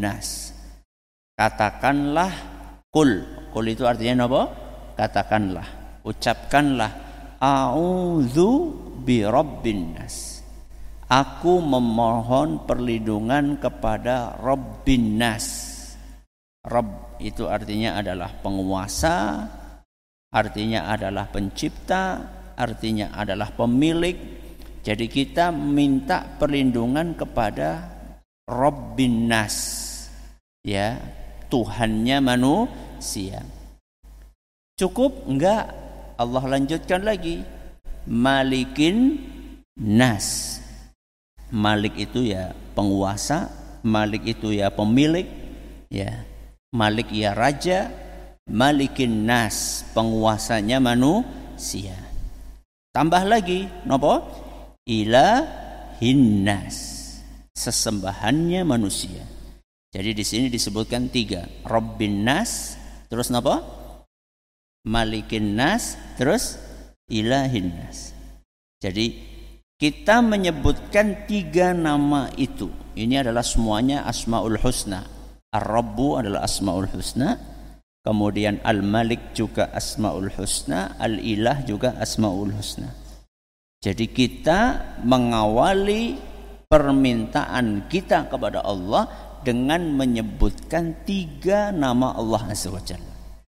nas. Katakanlah kul itu artinya apa? Katakanlah, ucapkanlah a'udzu bi rabbin nas. Aku memohon perlindungan kepada Rabbin nas. Rabb itu artinya adalah penguasa, artinya adalah pencipta, artinya adalah pemilik. Jadi kita minta perlindungan kepada Rabbin nas, ya, Tuhannya manusia. Cukup enggak? Allah lanjutkan lagi, Malikin nas. Malik itu ya penguasa, Malik itu ya pemilik, ya. Malik ya raja, Malikin nas, penguasanya manusia. Tambah lagi, nopo? Ilahin nas, sesembahannya manusia. Jadi di sini disebutkan 3, Rabbin nas, terus nopo? Malikin nas, terus ilahin nas. Jadi kita menyebutkan 3 nama itu. Ini adalah semuanya Asmaul Husna. Ar-Rabbu adalah Asmaul Husna. Kemudian Al-Malik juga Asmaul Husna. Al-Ilah juga Asmaul Husna. Jadi kita mengawali permintaan kita kepada Allah dengan menyebutkan 3 nama Allah Azza wa Jalla.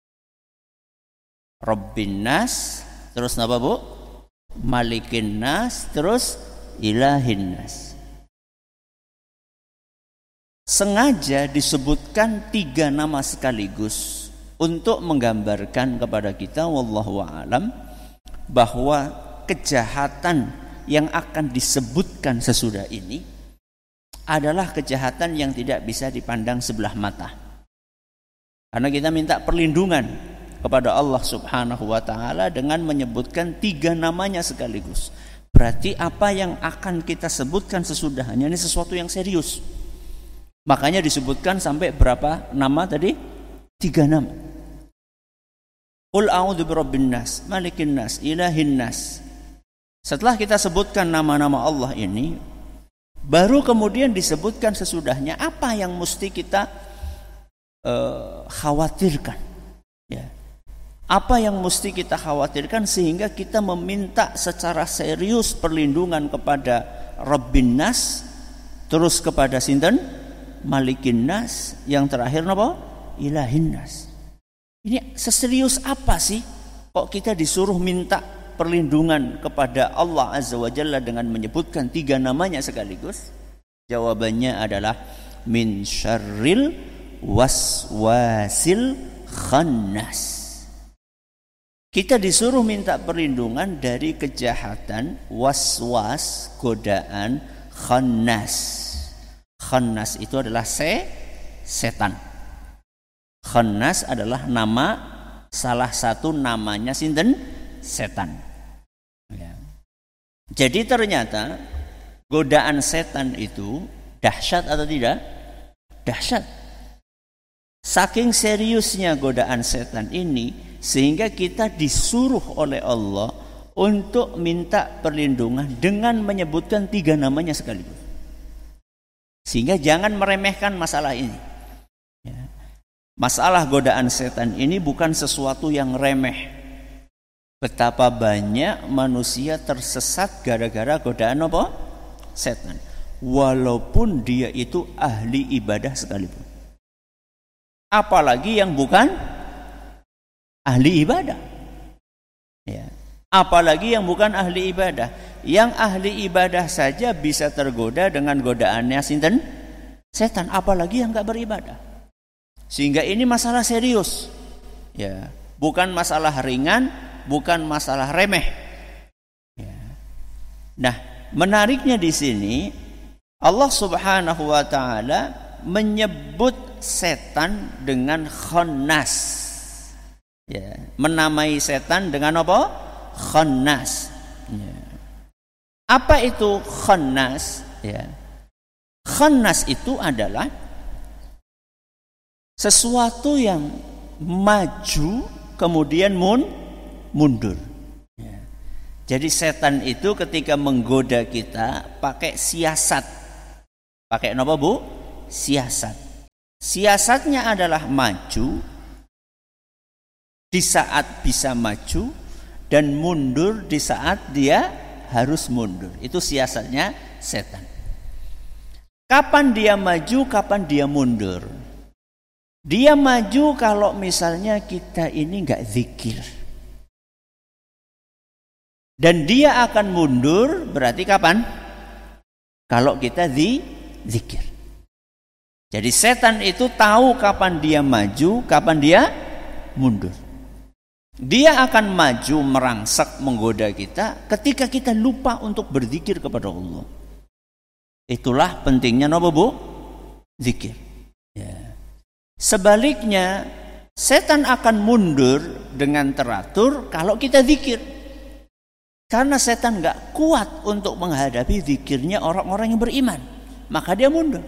Rabbin nas, terus apa Bu? Malikin nas, terus ilahin nas. Sengaja disebutkan 3 nama sekaligus untuk menggambarkan kepada kita, wallahu a'lam, bahwa kejahatan yang akan disebutkan sesudah ini adalah kejahatan yang tidak bisa dipandang sebelah mata. Karena kita minta perlindungan kepada Allah Subhanahu wa taala dengan menyebutkan 3 namanya sekaligus. Berarti apa yang akan kita sebutkan sesudahnya ini sesuatu yang serius. Makanya disebutkan sampai berapa nama tadi? 3 nama. Qul a'udzu birabbin nas, malikin nas, ilahin nas. Setelah kita sebutkan nama-nama Allah ini, baru kemudian disebutkan sesudahnya apa yang mesti kita khawatirkan, ya. Apa yang mesti kita khawatirkan sehingga kita meminta secara serius perlindungan kepada Rabbin nas, terus kepada sinten? Malikin nas, yang terakhir apa? Ilahin nas. Ini seserius apa sih kok kita disuruh minta perlindungan kepada Allah Azza wa Jalla dengan menyebutkan 3 namanya sekaligus? Jawabannya adalah min syarril waswasil khannas. Kita disuruh minta perlindungan dari kejahatan waswas, godaan, khannas. Khannas itu adalah setan. Khannas adalah nama, salah satu namanya sinten? Setan. Ya. Jadi ternyata godaan setan itu dahsyat atau tidak? Dahsyat. Saking seriusnya godaan setan ini sehingga kita disuruh oleh Allah untuk minta perlindungan dengan menyebutkan 3 namanya sekaligus. Sehingga jangan meremehkan masalah ini. Ya. Masalah godaan setan ini bukan sesuatu yang remeh. Betapa banyak manusia tersesat gara-gara godaan apa? Setan. Walaupun dia itu ahli ibadah sekalipun. Apalagi yang bukan ahli ibadah. Ya. Apalagi yang bukan ahli ibadah. Yang ahli ibadah saja bisa tergoda dengan godaannya sinten? Setan. Apalagi yang enggak beribadah. Sehingga ini masalah serius. Ya, bukan masalah ringan, bukan masalah remeh. Ya. Nah, menariknya di sini Allah Subhanahu wa taala menyebut setan dengan khannas. Ya, menamai setan dengan apa? Khannas. Ya. Apa itu khannas? Ya. Khannas itu adalah sesuatu yang maju kemudian mundur. Ya. Jadi setan itu ketika menggoda kita pakai siasat. Pakai apa Bu? Siasat. Siasatnya adalah maju di saat bisa maju dan mundur di saat dia harus mundur. Itu siasatnya setan. Kapan dia maju, kapan dia mundur? Dia maju kalau misalnya kita ini enggak zikir. Dan dia akan mundur berarti kapan? Kalau kita zikir. Jadi setan itu tahu kapan dia maju, kapan dia mundur. Dia akan maju merangsek menggoda kita ketika kita lupa untuk berzikir kepada Allah. Itulah pentingnya napa Bu? Zikir. Ya. Sebaliknya, setan akan mundur dengan teratur kalau kita zikir. Karena setan enggak kuat untuk menghadapi zikirnya orang-orang yang beriman, maka dia mundur.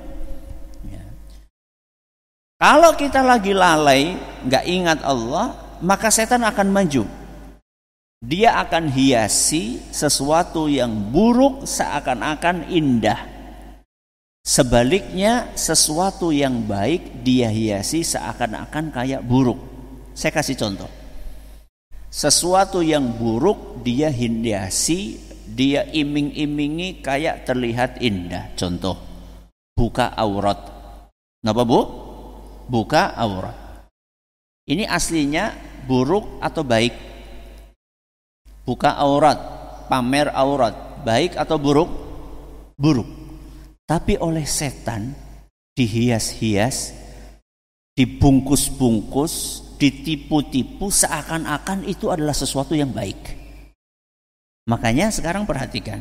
Kalau kita lagi lalai, nggak ingat Allah, maka setan akan maju. Dia akan hiasi sesuatu yang buruk seakan-akan indah. Sebaliknya, sesuatu yang baik dia hiasi seakan-akan kayak buruk. Saya kasih contoh. Sesuatu yang buruk dia hiasi, dia iming-imingi kayak terlihat indah. Contoh, buka aurat. Kenapa Bu? Buka aurat. Ini aslinya buruk atau baik? Buka aurat, pamer aurat, baik atau buruk? Buruk. Tapi oleh setan dihias-hias, dibungkus-bungkus, ditipu-tipu seakan-akan itu adalah sesuatu yang baik. Makanya sekarang perhatikan.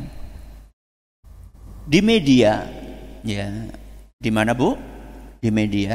Di media, ya, di mana Bu? Di media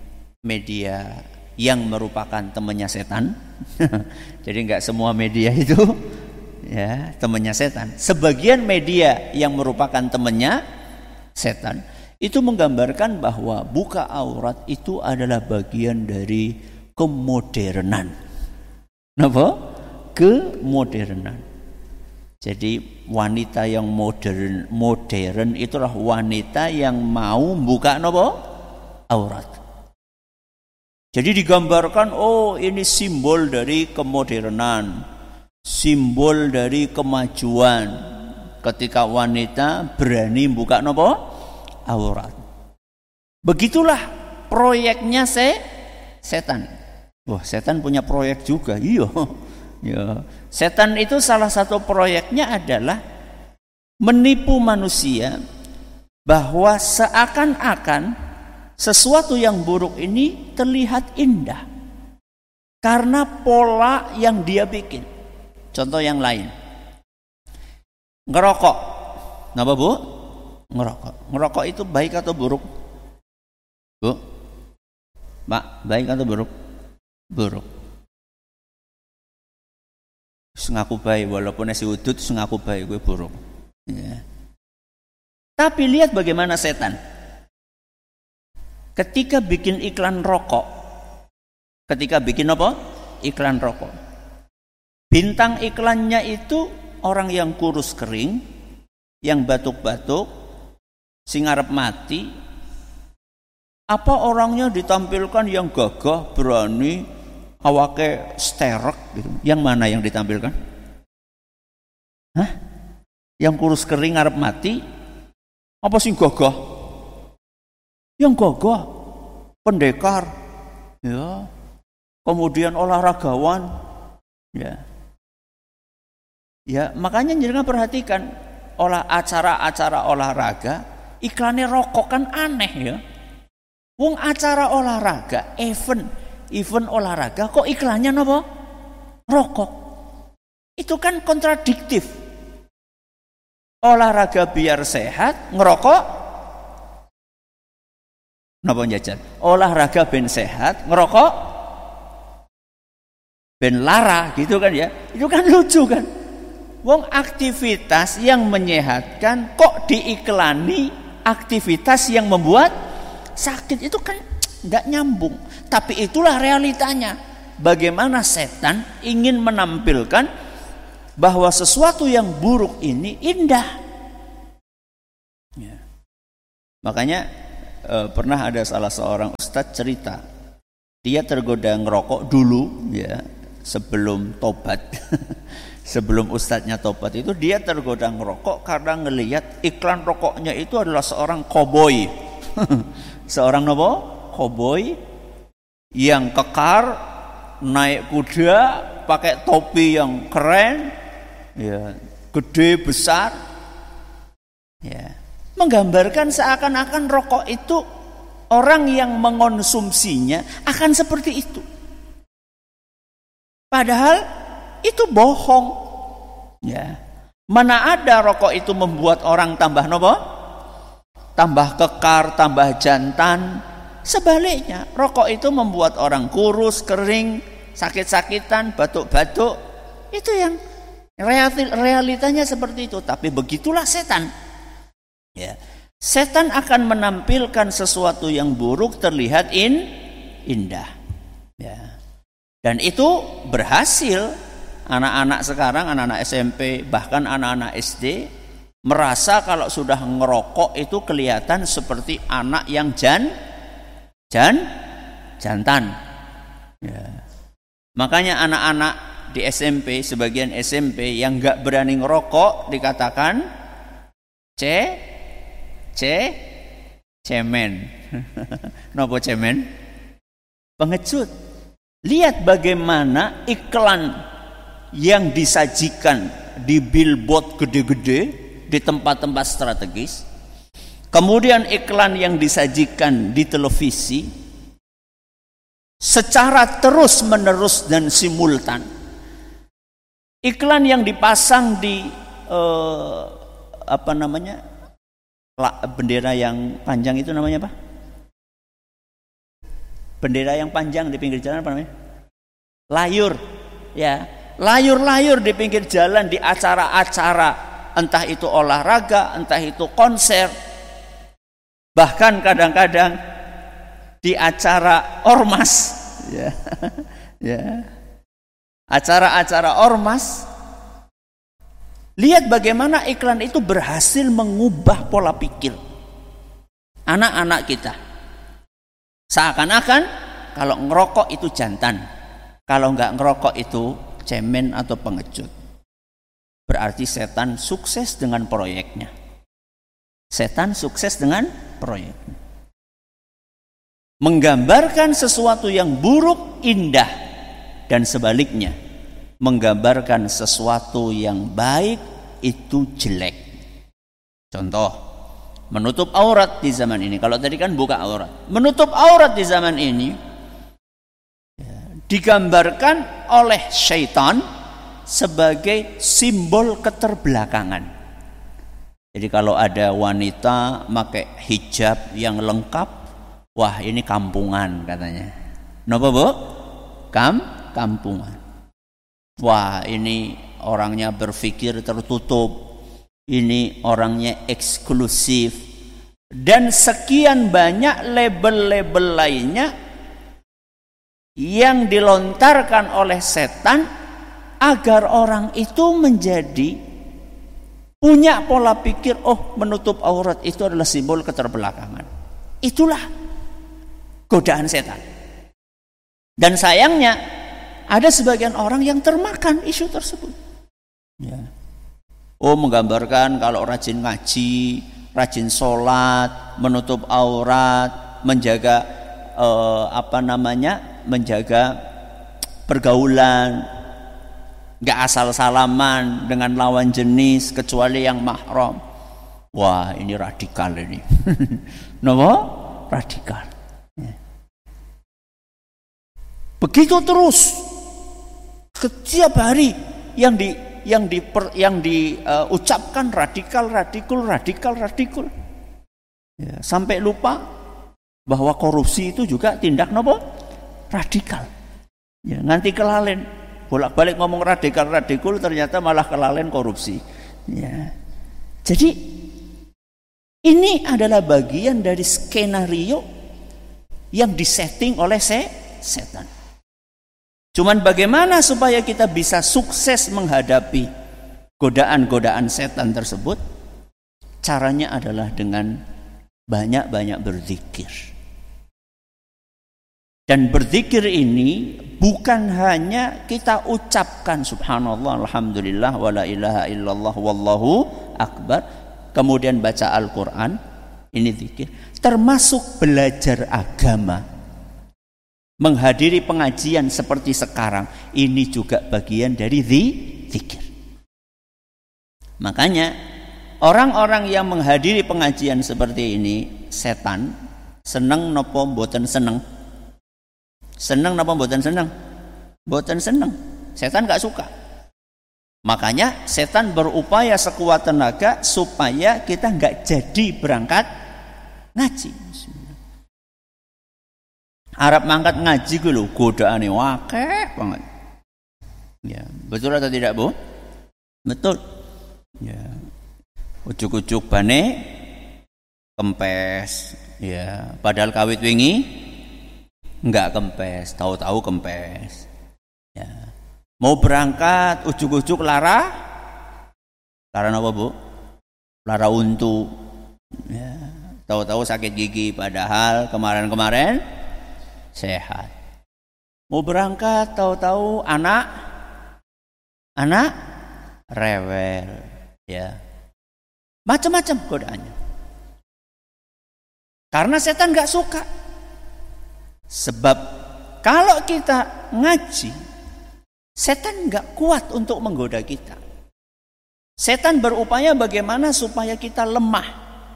yang merupakan temannya setan. Jadi enggak semua media itu ya temannya setan. Sebagian media yang merupakan temannya setan itu menggambarkan bahwa buka aurat itu adalah bagian dari kemodernan. Kenapa? Kemodernan. Jadi wanita yang modern itulah wanita yang mau buka napa? Aurat. Jadi digambarkan, oh ini simbol dari kemodernan, simbol dari kemajuan. Ketika wanita berani buka napa? Aurat. Begitulah proyeknya setan. Wah, setan punya proyek juga. Iya. Ya. Setan itu salah satu proyeknya adalah menipu manusia bahwa seakan-akan sesuatu yang buruk ini terlihat indah karena pola yang dia bikin. Contoh yang lain, ngerokok. Kenapa Bu? Ngerokok. Ngerokok itu baik atau buruk? Bu? Pak, baik atau buruk? Buruk. Ngaku baik walaupun esi udut, ngaku baik gue buruk. Ya. Tapi lihat bagaimana setan. Ketika bikin iklan rokok, ketika bikin apa? Iklan rokok. Bintang iklannya itu orang yang kurus kering, yang batuk-batuk, sing arep mati. Apa orangnya ditampilkan yang gagah, berani, awake sterek gitu. Yang mana yang ditampilkan? Hah? Yang kurus kering arep mati? Apa sing gagah? Yang gagah, pendekar, ya, kemudian olahragawan, ya, makanya jangan perhatikan acara-acara olahraga, iklannya rokok kan aneh ya. Wong acara olahraga, event olahraga, kok iklannya apa? Rokok. Itu kan kontradiktif. Olahraga biar sehat, ngerokok. Napa jajan? Olahraga ben sehat, ngerokok ben lara gitu kan ya. Itu kan lucu kan. Wong aktivitas yang menyehatkan kok diiklani aktivitas yang membuat sakit, itu kan enggak nyambung. Tapi itulah realitanya. Bagaimana setan ingin menampilkan bahwa sesuatu yang buruk ini indah. Ya. Makanya pernah ada salah seorang ustadz cerita, dia tergoda ngerokok dulu ya sebelum tobat. Sebelum ustadznya tobat itu dia tergoda ngerokok karena ngelihat iklan rokoknya itu adalah seorang koboi. Seorang nopo? Koboi yang kekar, naik kuda, pakai topi yang keren, ya, gede besar. Ya, menggambarkan seakan-akan rokok itu orang yang mengonsumsinya akan seperti itu. Padahal itu bohong. Ya. Mana ada rokok itu membuat orang tambah nopo? Tambah kekar, tambah jantan. Sebaliknya, rokok itu membuat orang kurus, kering, sakit-sakitan, batuk-batuk. Itu yang realitanya seperti itu. Tapi begitulah setan. Ya. Setan akan menampilkan sesuatu yang buruk terlihat indah. Ya. Dan itu berhasil. Anak-anak sekarang, anak-anak SMP, bahkan anak-anak SD merasa kalau sudah ngerokok itu kelihatan seperti anak yang jantan. Ya. Makanya anak-anak di SMP, sebagian SMP yang nggak berani ngerokok dikatakan cemen. Nopo cemen? Pengecut. Lihat bagaimana iklan yang disajikan di billboard gede-gede di tempat-tempat strategis, kemudian iklan yang disajikan di televisi secara terus-menerus dan simultan, iklan yang dipasang di bendera yang panjang itu namanya apa? Bendera yang panjang di pinggir jalan apa namanya? Layur, ya. Layur-layur di pinggir jalan di acara-acara, entah itu olahraga, entah itu konser, bahkan kadang-kadang di acara ormas, ya, ya, acara-acara ormas. Lihat bagaimana iklan itu berhasil mengubah pola pikir anak-anak kita. Seakan-akan kalau ngerokok itu jantan, kalau nggak ngerokok itu cemen atau pengecut. Berarti setan sukses dengan proyeknya. Setan sukses dengan proyeknya. Menggambarkan sesuatu yang buruk indah, dan sebaliknya menggambarkan sesuatu yang baik itu jelek. Contoh, menutup aurat di zaman ini. Kalau tadi kan buka aurat. Menutup aurat di zaman ini digambarkan oleh syaitan sebagai simbol keterbelakangan. Jadi kalau ada wanita pakai hijab yang lengkap, wah ini kampungan katanya. Napa Bu? Kampungan. Wah ini orangnya berpikir tertutup, ini orangnya eksklusif, dan sekian banyak label-label lainnya yang dilontarkan oleh setan agar orang itu menjadi punya pola pikir, oh menutup aurat itu adalah simbol keterbelakangan. Itulah godaan setan. Dan sayangnya ada sebagian orang yang termakan isu tersebut. Ya. Oh menggambarkan kalau rajin ngaji, rajin sholat, menutup aurat, menjaga menjaga pergaulan, nggak asal salaman dengan lawan jenis kecuali yang mahram. Wah ini radikal ini. Kenapa? Radikal. Ya. Begitu terus setiap hari yang diucapkan radikal. Ya, sampai lupa bahwa korupsi itu juga tindak nopo radikal. Ya, nanti kelalen bolak-balik ngomong radikal ternyata malah kelalen korupsi. Ya. Jadi ini adalah bagian dari skenario yang disetting oleh setan. Cuman bagaimana supaya kita bisa sukses menghadapi godaan-godaan setan tersebut? Caranya adalah dengan banyak-banyak berzikir. Dan berzikir ini bukan hanya kita ucapkan subhanallah, alhamdulillah, wala ilaha illallah, wallahu akbar, kemudian baca Al-Quran, ini zikir. Termasuk belajar agama, menghadiri pengajian seperti sekarang, ini juga bagian dari zikir. Makanya orang-orang yang menghadiri pengajian seperti ini, setan seneng nopo mboten seneng? Seneng nopo mboten seneng? Mboten seneng. Setan gak suka. Makanya setan berupaya sekuat tenaga supaya kita gak jadi berangkat ngaji. Arab mangkat ngaji ku lho godaane akeh banget. Ya, betul atau tidak, Bu? Betul. Ya. Ujuk-ujuk bane kempes, ya. Padahal kawit wingi enggak kempes, tahu-tahu kempes. Ya. Mau berangkat ujuk-ujuk lara apa, Bu? Lara untu. Ya. Tahu-tahu sakit gigi padahal kemarin-kemarin sehat. Mau berangkat tahu-tahu anak rewel, ya. Macam-macam godaannya. Karena setan gak suka. Sebab kalau kita ngaji, setan gak kuat untuk menggoda kita. Setan berupaya bagaimana supaya kita lemah.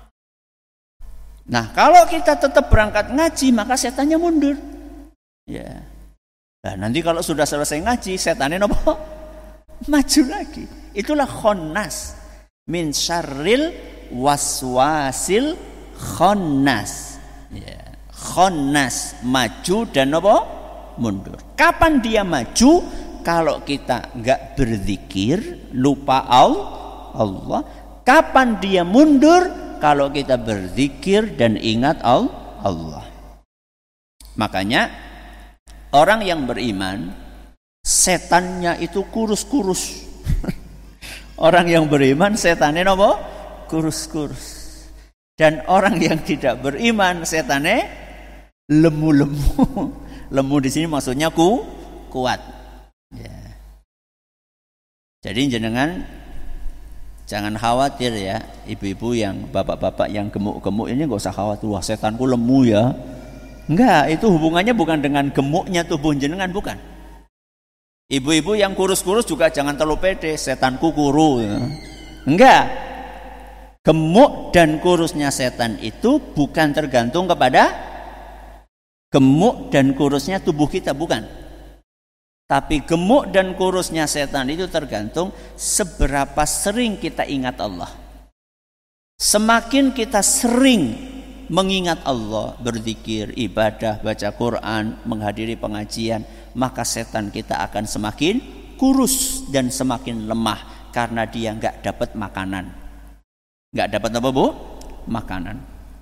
Nah, kalau kita tetap berangkat ngaji, maka setannya mundur. Ya. Nah, nanti kalau sudah selesai ngaji, setannya nopo? Maju lagi. Itulah khonnas. Min syarril waswasil khonnas. Ya. Khonnas, maju dan apa? Mundur. Kapan dia maju? Kalau kita enggak berzikir, lupa Allah. Kapan dia mundur? Kalau kita berzikir dan ingat Allah. Makanya orang yang beriman, setannya itu kurus-kurus. Orang yang beriman setannya apa? Kurus-kurus. Dan orang yang tidak beriman setannya lemu-lemu. Lemu di sini maksudnya kuat. Ya. Jadi jangan khawatir ya, ibu-ibu yang bapak-bapak yang gemuk-gemuk ini enggak usah khawatir. Wah, setanku lemu ya. Enggak, itu hubungannya bukan dengan gemuknya tubuh jenengan, bukan. Ibu-ibu yang kurus-kurus juga jangan terlalu pede, setanku kuru ya. Enggak. Gemuk dan kurusnya setan itu bukan tergantung kepada gemuk dan kurusnya tubuh kita, bukan. Tapi gemuk dan kurusnya setan itu tergantung seberapa sering kita ingat Allah. Semakin kita sering mengingat Allah, berzikir, ibadah, baca Quran, menghadiri pengajian, maka setan kita akan semakin kurus dan semakin lemah karena dia enggak dapat makanan. Enggak dapat apa, Bu? Makanan.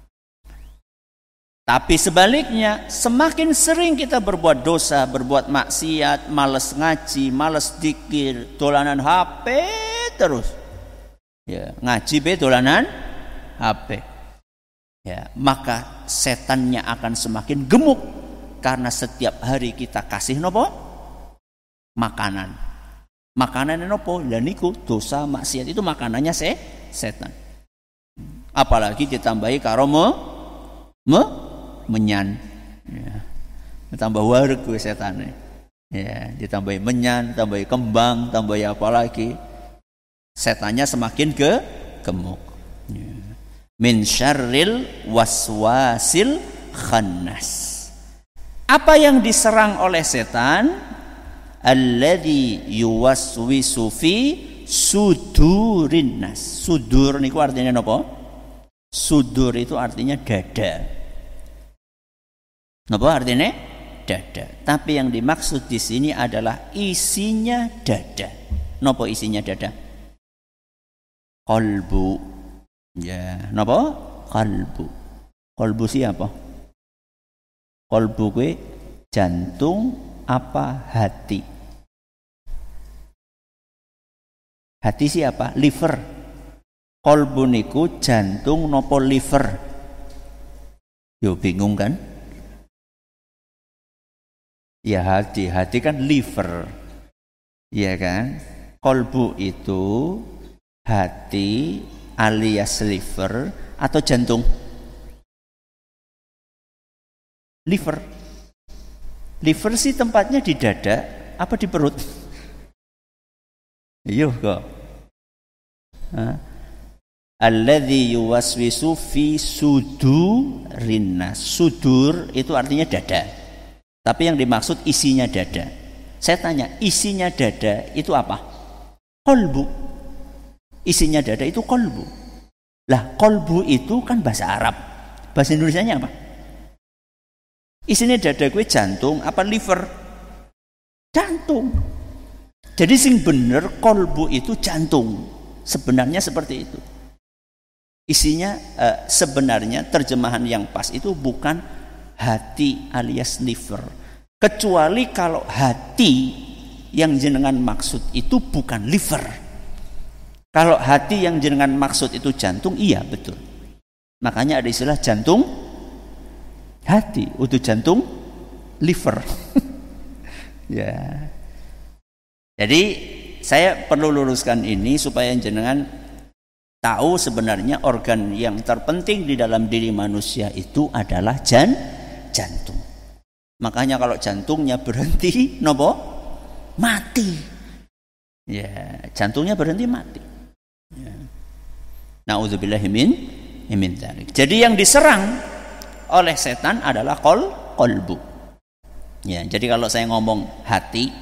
Tapi sebaliknya, semakin sering kita berbuat dosa, berbuat maksiat, malas ngaji, malas zikir, dolanan HP terus. Ya, ngaji be dolanan HP. Ya, maka setannya akan semakin gemuk karena setiap hari kita kasih nopo? Makanan. Makanannya nopo? Dan niku dosa maksiat itu makanannya setan. Apalagi ditambahi karo menyan. Ya. Ditambah wareg kuwi setane. Ya, ditambahi menyan, tambahi kembang, tambahi apa lagi? Setannya semakin gemuk. Ya. Min syarril waswasil khannas. Apa yang diserang oleh setan? Alladzi yuwaswisu fi sudurin nas. Sudur niku artinya napa? Sudur itu artinya dada. Napa artinya? Dada. Tapi yang dimaksud di sini adalah isinya dada. Napa isinya dada? Qalbu. Ya, napa? Qalbu. Qalbu siapa? Qalbu kuwi jantung apa hati? Hati siapa? Liver. Qalbu niku jantung napa liver? Yo bingung kan? Ya hati kan liver. Ya kan? Kolbu itu hati alias liver atau jantung? Liver. Liver sih tempatnya di dada apa di perut? Iya kok. Alladzi yuwaswisu fi sudurin nas. Sudur itu artinya dada. Tapi yang dimaksud isinya dada. Saya tanya, isinya dada itu apa? Kolbu. Isinya dada itu kolbu. Lah, kolbu itu kan bahasa Arab. Bahasa Indonesianya apa? Isinya dada gue jantung apa liver? Jantung. Jadi sing bener kolbu itu jantung. Sebenarnya seperti itu. Isinya sebenarnya terjemahan yang pas itu bukan hati alias liver. Kecuali kalau hati yang jenengan maksud itu bukan liver. Kalau hati yang jenengan maksud itu jantung, iya betul. Makanya ada istilah jantung hati, untuk jantung liver. Ya. Jadi saya perlu luruskan ini supaya jenengan tahu sebenarnya organ yang terpenting di dalam diri manusia itu adalah jantung. Makanya kalau jantungnya berhenti, nopo? Mati. Ya, jantungnya berhenti mati. Ya. Nauzubillahi min dzalik. Jadi yang diserang oleh setan adalah kolbu. Ya, jadi kalau saya ngomong hati,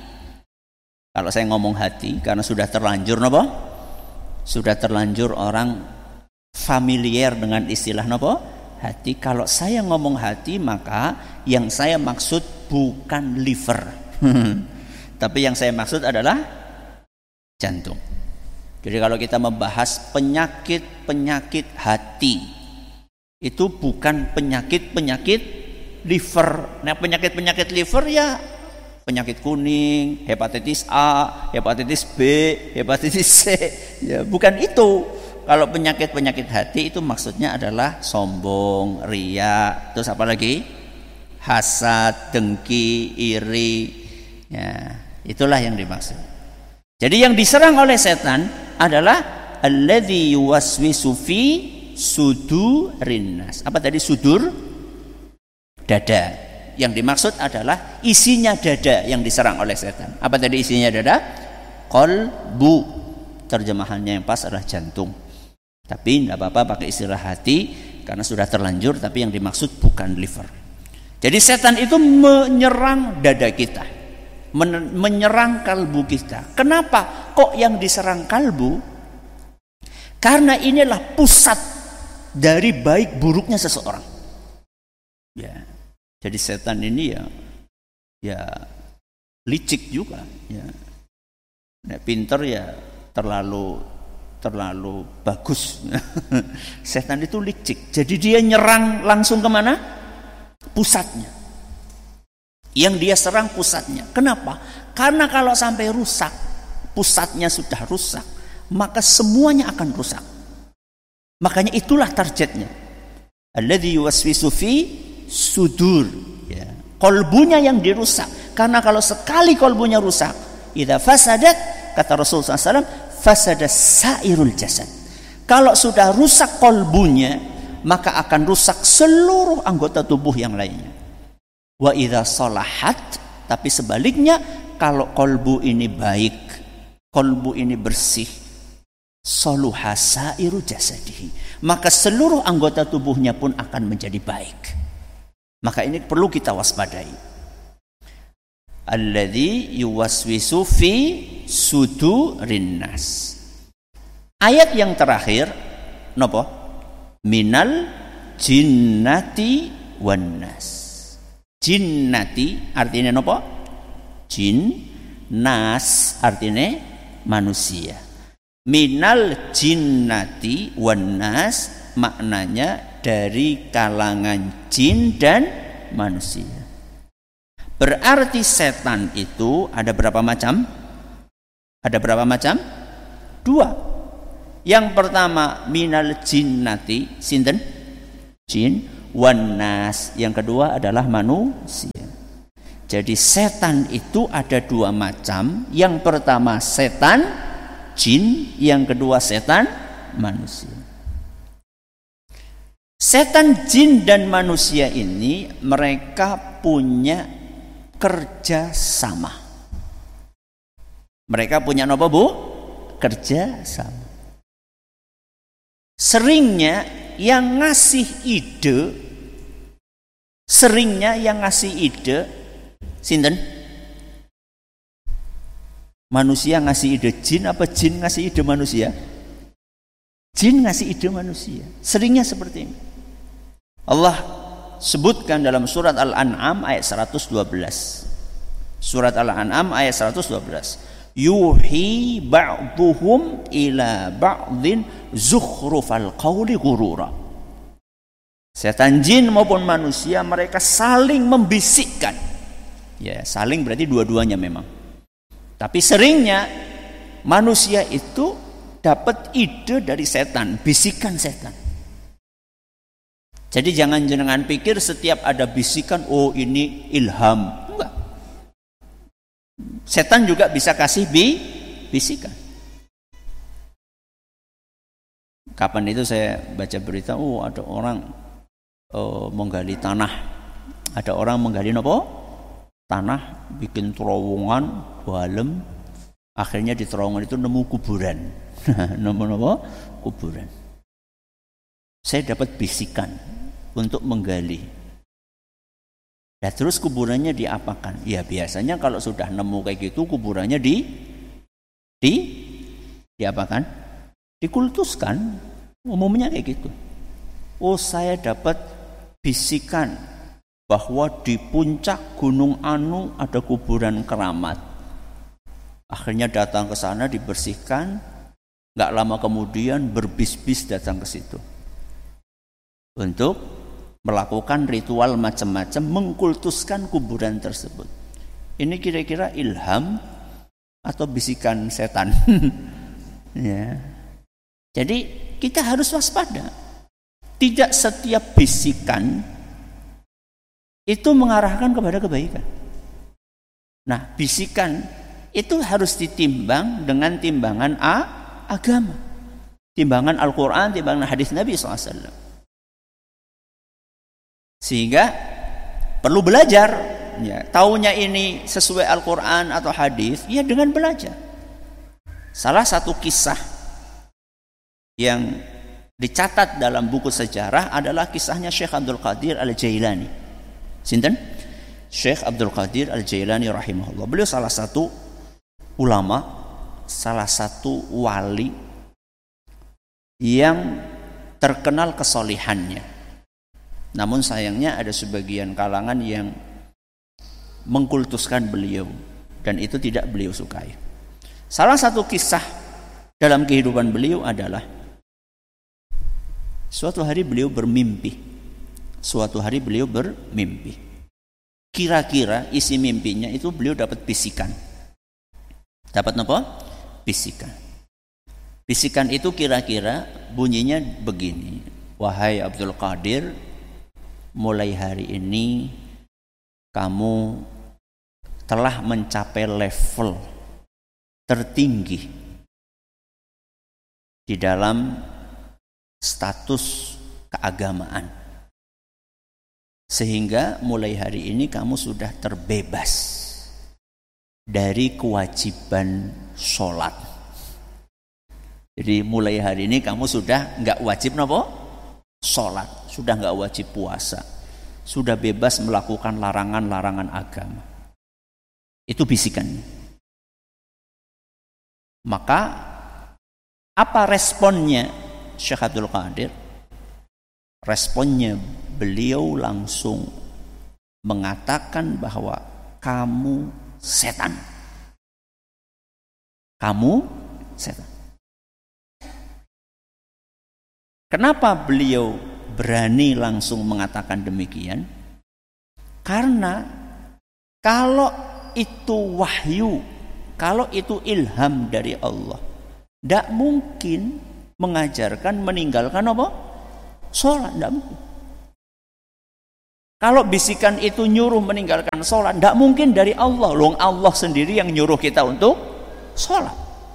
karena sudah terlanjur nopo? Sudah terlanjur orang familiar dengan istilah nopo? Hati. Kalau saya ngomong hati, maka yang saya maksud bukan liver. Tapi yang saya maksud adalah jantung. Jadi kalau kita membahas penyakit hati, itu bukan penyakit liver. Nah, penyakit liver ya penyakit kuning, hepatitis A, hepatitis B, hepatitis C. Ya, bukan itu. Kalau penyakit hati itu maksudnya adalah sombong, riya, terus apa lagi? Hasad, dengki, iri. Ya, itulah yang dimaksud. Jadi yang diserang oleh setan adalah alladzi yuwaswisu fi sudurin nas. Apa tadi sudur? Dada. Yang dimaksud adalah isinya dada yang diserang oleh setan. Apa tadi isinya dada? Qalbu. Terjemahannya yang pas adalah jantung. Tapi tidak apa-apa pakai istilah hati karena sudah terlanjur, tapi yang dimaksud bukan liver. Jadi setan itu menyerang dada kita, menyerang kalbu kita. Kenapa kok yang diserang kalbu? Karena inilah pusat dari baik buruknya seseorang. Ya. Jadi setan ini ya licik juga, ya. Nah, pinter ya terlalu bagus. Setan itu licik. Jadi dia nyerang langsung kemana? Pusatnya. Yang dia serang pusatnya. Kenapa? Karena kalau sampai rusak, pusatnya sudah rusak, maka semuanya akan rusak. Makanya itulah targetnya. Alladzi yuwaswisu fi sudur. Ya. Kolbunya yang dirusak. Karena kalau sekali kolbunya rusak, idza fasadat, kata Rasulullah SAW, fasada sairul jasad. Kalau sudah rusak kolbunya, maka akan rusak seluruh anggota tubuh yang lainnya. Wa idza salahat, tapi sebaliknya, kalau kolbu ini baik, kolbu ini bersih, saluha sairu jasadihi, maka seluruh anggota tubuhnya pun akan menjadi baik. Maka ini perlu kita waspadai. Alladzi yuwaswisu fi sudurin nas. Ayat yang terakhir nopo? Minal jinnati wan nas. Jinnati artinya nopo? Jin. Nas artinya manusia. Minal jinnati wan nas maknanya dari kalangan jin dan manusia. Berarti setan itu ada berapa macam? Ada berapa macam? 2. Yang pertama minal jinnati, sinten? Jin. wan nas. Yang kedua adalah manusia. Jadi setan itu ada dua macam. Yang pertama setan jin, yang kedua setan manusia. Setan jin dan manusia ini mereka punya kerja sama. Mereka punya apa, Bu? Kerja sama. Seringnya yang ngasih ide sinten? Manusia ngasih ide jin apa jin ngasih ide manusia? Jin ngasih ide manusia. Seringnya seperti ini. Allah sebutkan dalam surat Al-An'am ayat 112. Surat Al-An'am ayat 112. Yuhi ba'duhum ila ba'din zukhrufal qawli ghurura. Setan jin maupun manusia mereka saling membisikkan. Ya, saling berarti dua-duanya memang. Tapi seringnya manusia itu dapat ide dari setan, bisikan setan. Jadi jangan pikir setiap ada bisikan, oh ini ilham. Enggak. Setan juga bisa kasih bisikan. Kapan itu saya baca berita, ada orang menggali tanah. Ada orang menggali apa? Tanah, bikin terowongan dalam. Akhirnya di terowongan itu nemu kuburan. Nemu apa? Kuburan. Saya dapat bisikan untuk menggali. Nah, terus kuburannya diapakan? Ya biasanya kalau sudah nemu kayak gitu kuburannya diapakan? Dikultuskan. Umumnya kayak gitu. Oh, saya dapat bisikan bahwa di puncak Gunung Anu ada kuburan keramat. Akhirnya datang ke sana dibersihkan. Enggak lama kemudian berbis-bis datang ke situ. Untuk melakukan ritual macam-macam, mengkultuskan kuburan tersebut. Ini kira-kira ilham atau bisikan setan? Ya. Jadi kita harus waspada. Tidak setiap bisikan itu mengarahkan kepada kebaikan. Nah, bisikan itu harus ditimbang dengan timbangan agama. Timbangan Al-Quran, timbangan hadis Nabi SAW. Sehingga perlu belajar. Ya, taunya ini sesuai Al-Quran atau hadis, ya dengan belajar. Salah satu kisah yang dicatat dalam buku sejarah adalah kisahnya Syekh Abdul Qadir Al-Jailani. Sinten? Syekh Abdul Qadir Al-Jailani rahimahullah. Beliau salah satu ulama, salah satu wali yang terkenal kesolihannya. Namun sayangnya ada sebagian kalangan yang mengkultuskan beliau dan itu tidak beliau sukai. Salah satu kisah dalam kehidupan beliau adalah suatu hari beliau bermimpi. Kira-kira isi mimpinya itu beliau dapat bisikan. Dapat apa? Bisikan. Bisikan itu kira-kira bunyinya begini. Wahai Abdul Qadir, mulai hari ini kamu telah mencapai level tertinggi di dalam status keagamaan. Sehingga mulai hari ini kamu sudah terbebas dari kewajiban sholat. Jadi mulai hari ini kamu sudah enggak wajib apa? Sholat. Sudah enggak wajib puasa. Sudah bebas melakukan larangan-larangan agama. Itu bisikannya. Maka apa responnya Syekh Abdul Qadir? Responnya beliau langsung mengatakan bahwa kamu setan. Kamu setan. Kenapa beliau berani langsung mengatakan demikian? Karena kalau itu wahyu, kalau itu ilham dari Allah, tidak mungkin mengajarkan meninggalkan apa? Sholat, tidak mungkin. Kalau bisikan itu nyuruh meninggalkan sholat, tidak mungkin dari Allah. Loh, Allah sendiri yang nyuruh kita untuk sholat.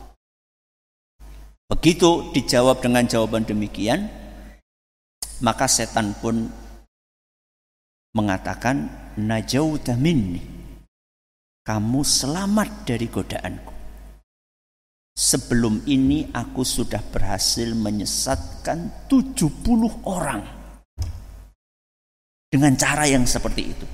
Begitu dijawab dengan jawaban demikian, maka setan pun mengatakan, najauta minni, kamu selamat dari godaanku. Sebelum ini aku sudah berhasil menyesatkan 70 orang dengan cara yang seperti itu.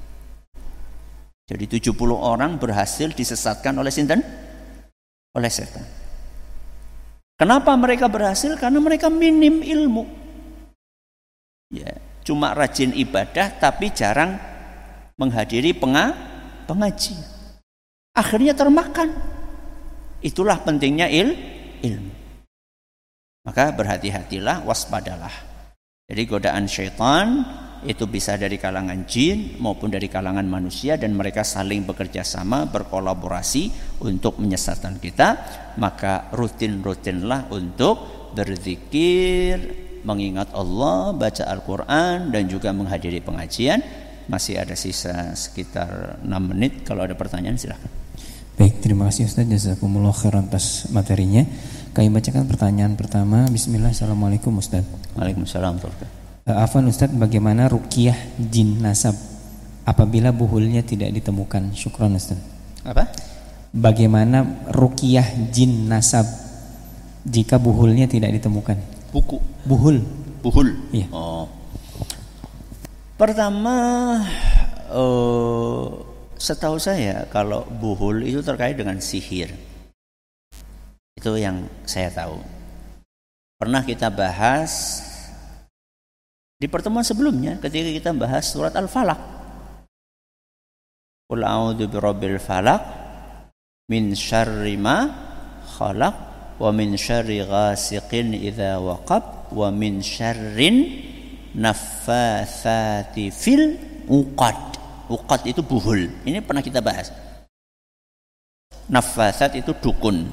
Jadi 70 orang berhasil disesatkan oleh sinten? Oleh setan. Kenapa mereka berhasil? Karena mereka minim ilmu. Ya, cuma rajin ibadah tapi jarang menghadiri pengajian. Akhirnya termakan. Itulah pentingnya ilmu. Maka berhati-hatilah, waspadalah. Jadi godaan syaitan itu bisa dari kalangan jin maupun dari kalangan manusia, dan mereka saling bekerja sama, berkolaborasi untuk menyesatkan kita. Maka rutin-rutinlah untuk berzikir, mengingat Allah, baca Al-Quran, dan juga menghadiri pengajian. Masih ada sisa sekitar 6 menit. Kalau ada pertanyaan silahkan. Baik, terima kasih Ustaz, jazakumullah khairan atas materinya. Kami bacakan pertanyaan pertama. Bismillah. Assalamualaikum Ustaz. Waalaikumsalam. Afwan Ustaz, bagaimana ruqyah jin nasab apabila buhulnya tidak ditemukan? Syukran Ustaz. Apa? Bagaimana ruqyah jin nasab jika buhulnya tidak ditemukan? Buhul. Iya. Oh. Pertama, setahu saya kalau buhul itu terkait dengan sihir. Itu yang saya tahu. Pernah kita bahas di pertemuan sebelumnya ketika kita bahas surat Al-Falaq. Qul a'udzu birabbil falaq min syarri ma khalaq wa min syarri ghasiqin idza waqab wa min syarrin naffatsati fil uqad. Uqad itu buhul. Ini pernah kita bahas. Naffatsat itu dukun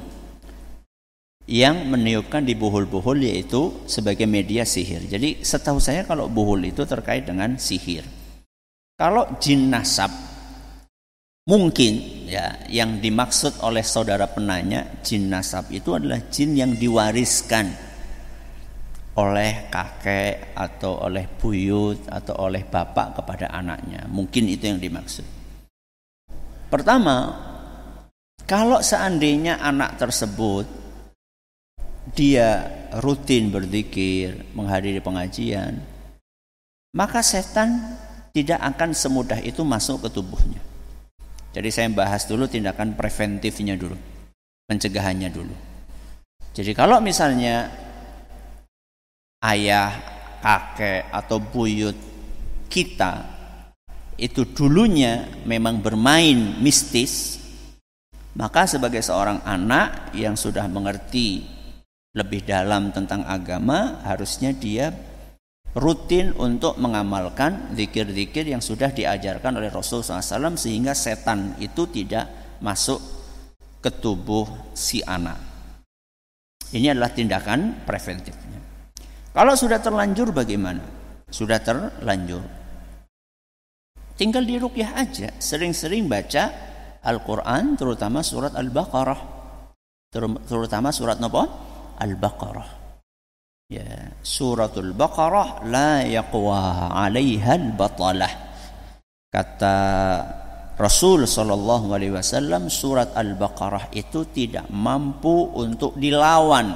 yang meniupkan di buhul-buhul, yaitu sebagai media sihir. Jadi setahu saya kalau buhul itu terkait dengan sihir. Kalau jin nasab, mungkin ya yang dimaksud oleh saudara penanya, jin nasab itu adalah jin yang diwariskan oleh kakek atau oleh buyut atau oleh bapak kepada anaknya. Mungkin itu yang dimaksud. Pertama, kalau seandainya anak tersebut dia rutin berzikir, menghadiri pengajian, maka setan tidak akan semudah itu masuk ke tubuhnya. Jadi saya bahas dulu tindakan preventifnya dulu, pencegahannya dulu. Jadi kalau misalnya ayah, kakek atau buyut kita itu dulunya memang bermain mistis, maka sebagai seorang anak yang sudah mengerti lebih dalam tentang agama, harusnya dia rutin untuk mengamalkan zikir-zikir yang sudah diajarkan oleh Rasulullah SAW, sehingga setan itu tidak masuk ke tubuh si anak. Ini adalah tindakan preventifnya. Kalau sudah terlanjur bagaimana? Sudah terlanjur, tinggal diruqyah aja, sering-sering baca Al-Quran, terutama surat Al-Baqarah, terutama surat apa? Al-Baqarah. Ya, suratul Baqarah la yaqwa 'alaiha al-batalah. Kata Rasul sallallahu alaihi wasallam, surat Al-Baqarah itu tidak mampu untuk dilawan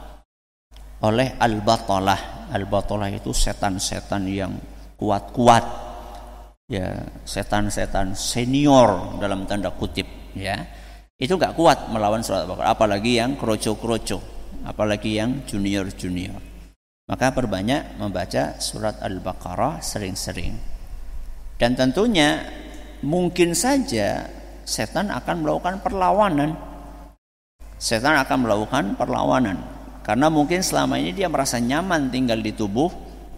oleh al-batalah. Al-batalah itu setan-setan yang kuat-kuat. Ya, setan-setan senior dalam tanda kutip, ya. Itu enggak kuat melawan surat Al-Baqarah, apalagi yang kroco-kroco, apalagi yang junior-junior. Maka perbanyak membaca surat Al-Baqarah sering-sering. Dan tentunya mungkin saja setan akan melakukan perlawanan. Setan akan melakukan perlawanan karena mungkin selama ini dia merasa nyaman tinggal di tubuh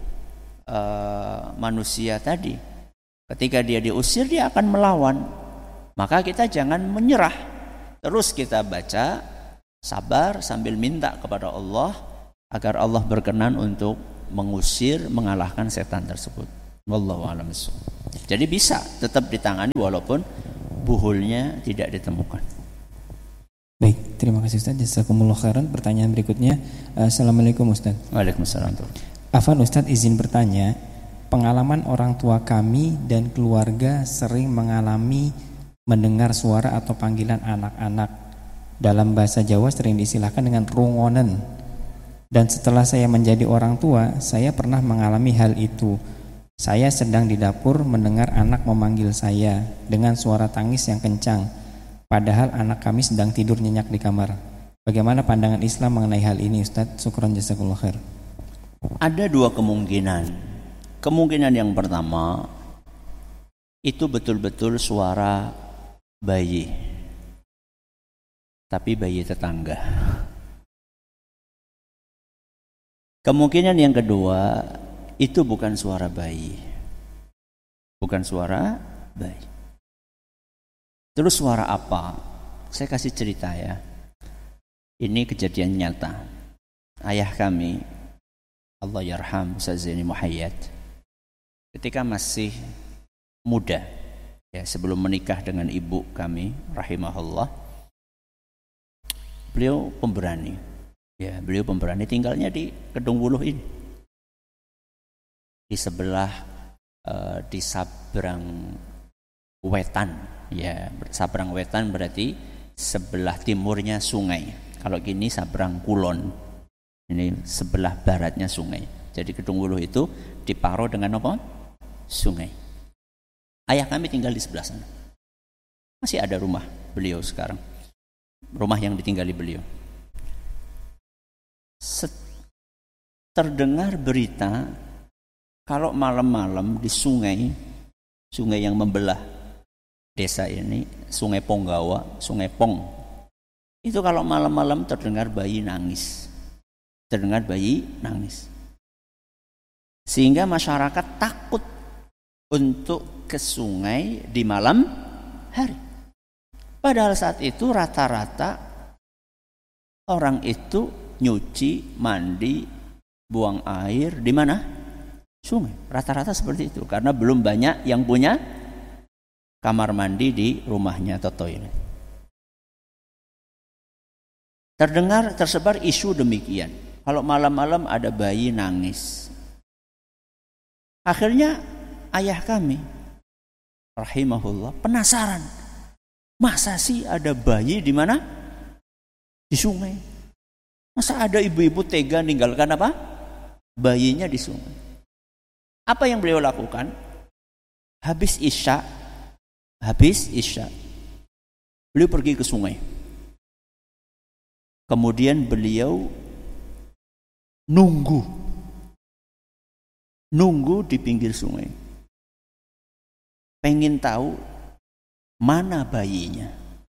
manusia tadi. Ketika dia diusir, dia akan melawan. Maka kita jangan menyerah. Terus kita baca, sabar sambil minta kepada Allah agar Allah berkenan untuk mengusir, mengalahkan setan tersebut. Wallahu a'lam bishawab. Jadi bisa tetap ditangani walaupun buhulnya tidak ditemukan. Baik, terima kasih Ustaz. Jazakumullah khairan. Pertanyaan berikutnya. Assalamualaikum Ustaz. Waalaikumsalam. Afan Ustaz, izin bertanya. Pengalaman orang tua kami dan keluarga sering mengalami mendengar suara atau panggilan anak-anak. Dalam bahasa Jawa sering diistilahkan dengan rungonen. Dan setelah saya menjadi orang tua, saya pernah mengalami hal itu. Saya sedang di dapur mendengar anak memanggil saya dengan suara tangis yang kencang. Padahal anak kami sedang tidur nyenyak di kamar. Bagaimana pandangan Islam mengenai hal ini Ustaz? Syukran jazakallahu khair. Ada dua kemungkinan. Kemungkinan yang pertama, itu betul-betul suara bayi. Tapi bayi tetangga. Kemungkinan yang kedua, itu bukan suara bayi. Bukan suara bayi. Terus suara apa? Saya kasih cerita ya. Ini kejadian nyata. Ayah kami, Allah yarham, Ustaz Zaini Muhayyad, ketika masih muda, ya sebelum menikah dengan ibu kami, rahimahullah, beliau pemberani. Ya, beliau pemberani, tinggalnya di Kedung Wuluh ini. Di sebelah di Sabrang Wetan, ya Sabrang Wetan berarti sebelah timurnya sungai. Kalau gini Sabrang Kulon, ini sebelah baratnya sungai. Jadi Kedung Wuluh itu diparo dengan apa? Sungai. Ayah kami tinggal di sebelah sana. Masih ada rumah beliau sekarang, rumah yang ditinggali beliau. Terdengar berita kalau malam-malam di sungai yang membelah desa ini, Sungai Ponggawa, Sungai Pong. Itu kalau malam-malam terdengar bayi nangis. Terdengar bayi nangis. Sehingga masyarakat takut untuk ke sungai di malam hari. Padahal saat itu rata-rata orang itu nyuci, mandi, buang air di mana? Sungai. Rata-rata seperti itu karena belum banyak yang punya kamar mandi di rumahnya atau toilet. Tersebar isu demikian. Kalau malam-malam ada bayi nangis. Akhirnya ayah kami, rahimahullah, penasaran. Masa sih ada bayi di mana? Di sungai. Masa ada ibu-ibu tega ninggalkan apa? Bayinya di sungai. Apa yang beliau lakukan? Habis isya, beliau pergi ke sungai. Kemudian beliau nunggu di pinggir sungai. Pengen tahu mana bayinya.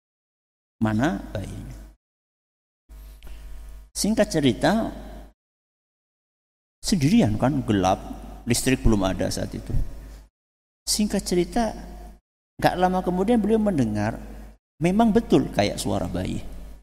Singkat cerita, sendirian kan, gelap, listrik belum ada saat itu. Singkat cerita, gak lama kemudian beliau mendengar memang betul kayak suara bayi.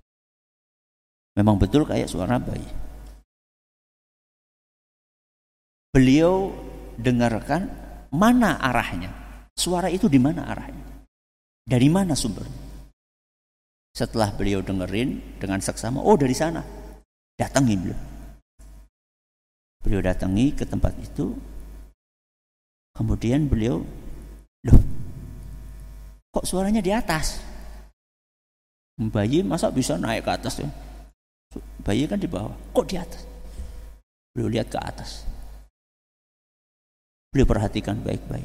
Beliau dengarkan mana arahnya. Suara itu di mana arahnya? Dari mana sumbernya? Setelah beliau dengerin dengan seksama, oh dari sana. Datangi beliau. Beliau datangi ke tempat itu. Kemudian beliau, loh, kok suaranya di atas? Bayi masa bisa naik ke atas ya? Bayi kan di bawah, kok di atas? Beliau lihat ke atas. Beliau perhatikan baik-baik.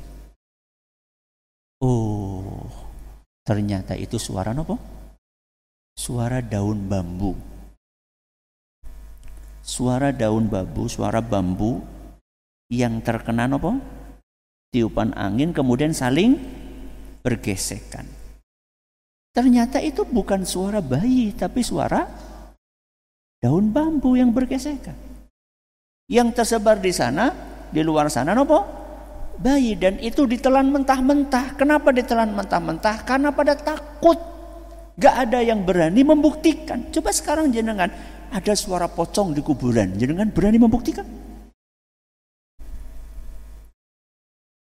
Oh, ternyata itu suara apa? Suara daun bambu. Suara bambu yang terkena apa? Tiupan angin kemudian saling bergesekan. Ternyata itu bukan suara bayi, tapi suara daun bambu yang bergesekan. Yang tersebar di sana, di luar sana apa? Bayi, dan itu ditelan mentah-mentah. Kenapa ditelan mentah-mentah? Karena pada takut. Gak ada yang berani membuktikan. Coba sekarang jenengan ada suara pocong di kuburan, jenengan berani membuktikan?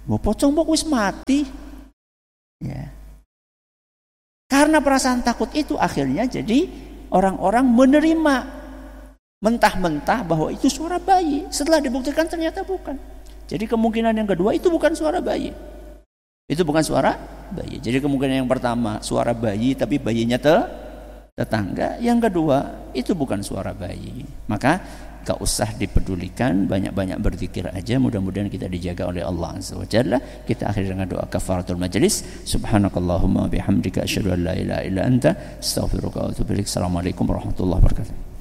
Mau pocong wis mati. Ya. Karena perasaan takut itu akhirnya jadi orang-orang menerima mentah-mentah bahwa itu suara bayi. Setelah dibuktikan ternyata bukan. Jadi kemungkinan yang kedua itu bukan suara bayi. Itu bukan suara bayi. Jadi kemungkinan yang pertama suara bayi tapi bayinya tetangga. Yang kedua itu bukan suara bayi. Maka gak usah dipedulikan, banyak-banyak berzikir aja. Mudah-mudahan kita dijaga oleh Allah Azza wa Jalla. Kita akhiri dengan doa kafaratul majlis. Subhanakallahumma bihamdika asyhadu an la ilaha illa anta astaghfiruka wa atubu ilaik. Assalamualaikum warahmatullahi wabarakatuh.